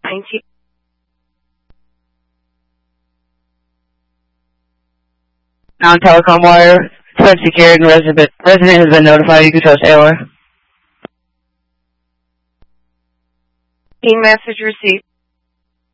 19. Non-telecom wire, it's secured and resident has been notified. You can trust AOR. Message received.